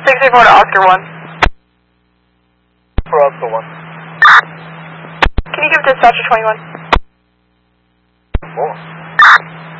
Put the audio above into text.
634 to Oscar 1. For Oscar 1. Can you give dispatcher 21?